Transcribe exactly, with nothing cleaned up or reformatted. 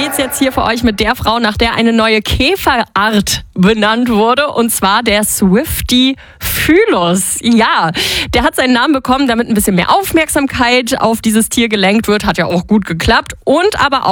geht's jetzt hier für euch mit der Frau, nach der eine neue Käferart benannt wurde, und zwar der Swiftie Phylus. Ja, der hat seinen Namen bekommen, damit ein bisschen mehr Aufmerksamkeit auf dieses Tier gelenkt wird. Hat ja auch gut geklappt. Und aber auch